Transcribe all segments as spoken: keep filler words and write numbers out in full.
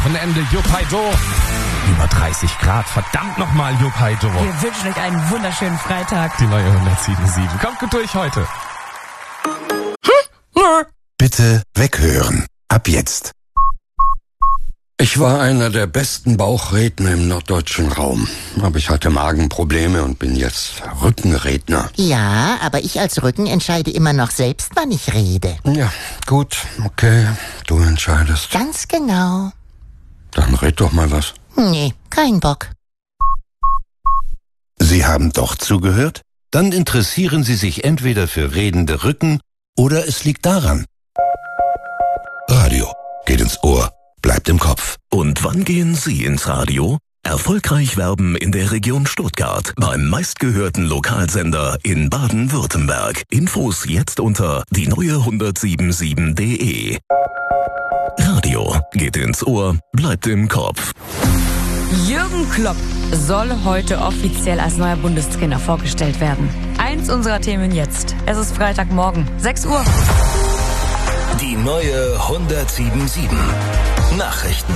Wochenende. Juppaido. Über dreißig Grad. Verdammt nochmal, Juppaido. Wir wünschen euch einen wunderschönen Freitag. Die neue hundertsieben Komma sieben. Kommt gut durch heute. Bitte weghören. Ab jetzt. Ich war einer der besten Bauchredner im norddeutschen Raum. Aber ich hatte Magenprobleme und bin jetzt Rückenredner. Ja, aber ich als Rücken entscheide immer noch selbst, wann ich rede. Ja, gut, okay, du entscheidest. Ganz genau. Dann red doch mal was. Nee, kein Bock. Sie haben doch zugehört? Dann interessieren Sie sich entweder für redende Rücken oder es liegt daran. Radio geht ins Ohr, bleibt im Kopf. Und wann gehen Sie ins Radio? Erfolgreich werben in der Region Stuttgart beim meistgehörten Lokalsender in Baden-Württemberg. Infos jetzt unter die neue hundertsieben Komma sieben punkt de. Radio geht ins Ohr, bleibt im Kopf. Jürgen Klopp soll heute offiziell als neuer Bundestrainer vorgestellt werden. Eins unserer Themen jetzt. Es ist Freitagmorgen, sechs Uhr. Die neue hundertsieben Komma sieben. Nachrichten.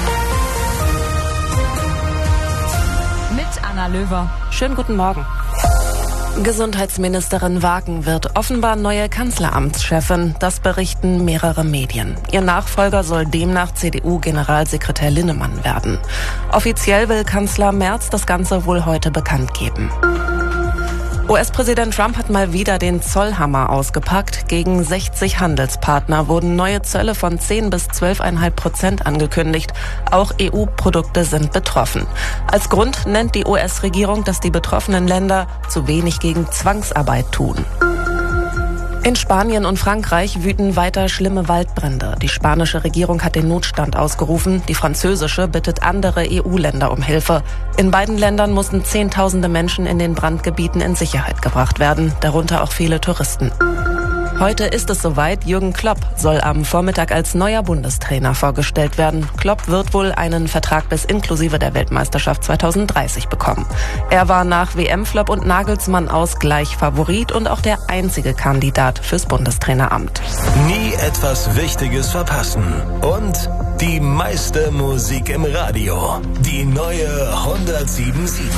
Mit Anna Löwer. Schönen guten Morgen. Gesundheitsministerin Wagen wird offenbar neue Kanzleramtschefin. Das berichten mehrere Medien. Ihr Nachfolger soll demnach C D U-Generalsekretär Linnemann werden. Offiziell will Kanzler Merz das Ganze wohl heute bekannt geben. U S-Präsident Trump hat mal wieder den Zollhammer ausgepackt. Gegen sechzig Handelspartner wurden neue Zölle von zehn bis zwölf Komma fünf Prozent angekündigt. Auch E U-Produkte sind betroffen. Als Grund nennt die U S-Regierung, dass die betroffenen Länder zu wenig gegen Zwangsarbeit tun. In Spanien und Frankreich wüten weiter schlimme Waldbrände. Die spanische Regierung hat den Notstand ausgerufen. Die französische bittet andere E U-Länder um Hilfe. In beiden Ländern mussten Zehntausende Menschen in den Brandgebieten in Sicherheit gebracht werden, darunter auch viele Touristen. Heute ist es soweit. Jürgen Klopp soll am Vormittag als neuer Bundestrainer vorgestellt werden. Klopp wird wohl einen Vertrag bis inklusive der Weltmeisterschaft zweitausenddreißig bekommen. Er war nach W M-Flop und Nagelsmann aus gleich Favorit und auch der einzige Kandidat fürs Bundestraineramt. Nie etwas Wichtiges verpassen. Und die meiste Musik im Radio. Die neue hundertsieben Komma sieben.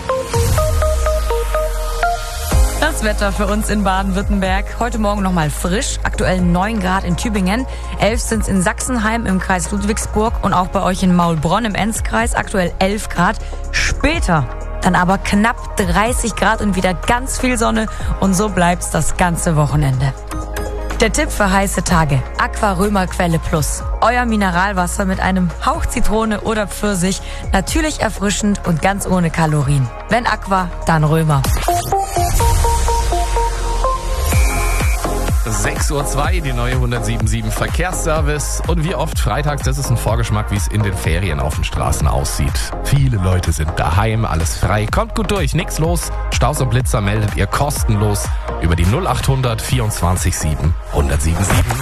Das Wetter für uns in Baden-Württemberg. Heute Morgen nochmal frisch. Aktuell neun Grad in Tübingen. elf sind es in Sachsenheim im Kreis Ludwigsburg und auch bei euch in Maulbronn im Enzkreis. Aktuell elf Grad. Später dann aber knapp dreißig Grad und wieder ganz viel Sonne. Und so bleibt's das ganze Wochenende. Der Tipp für heiße Tage. Aqua Römer Quelle Plus. Euer Mineralwasser mit einem Hauch Zitrone oder Pfirsich. Natürlich erfrischend und ganz ohne Kalorien. Wenn Aqua, dann Römer. sechs Uhr zwei, die neue hundertsieben Komma sieben Verkehrsservice. Und wie oft freitags, das ist ein Vorgeschmack, wie es in den Ferien auf den Straßen aussieht. Viele Leute sind daheim, alles frei. Kommt gut durch, nix los. Staus und Blitzer meldet ihr kostenlos über die null acht hundert vierundzwanzig sieben hundertsieben Komma sieben.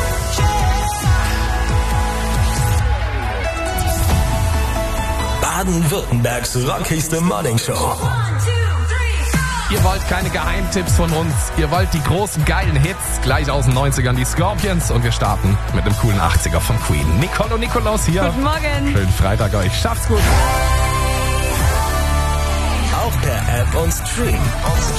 Baden-Württembergs rockigste Morningshow. Ihr wollt keine Geheimtipps von uns. Ihr wollt die großen geilen Hits. Gleich aus den neunzigern die Scorpions. Und wir starten mit einem coolen achtziger von Queen. Nicole und Nikolaus hier. Guten Morgen. Schönen Freitag euch. Schaft's gut. Auch per App und Stream.